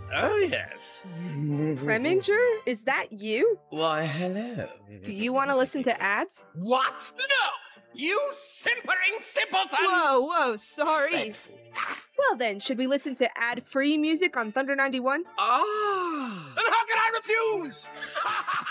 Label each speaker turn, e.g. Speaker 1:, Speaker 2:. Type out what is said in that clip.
Speaker 1: Oh, yes.
Speaker 2: Preminger, is that you?
Speaker 1: Why, hello.
Speaker 2: Do you want to listen to ads?
Speaker 3: What? No! You simpering simpleton!
Speaker 2: Whoa, sorry.
Speaker 3: Dreadful.
Speaker 2: Well then, should we listen to ad-free music on Thunder 91?
Speaker 1: Ah!
Speaker 3: And how can I refuse?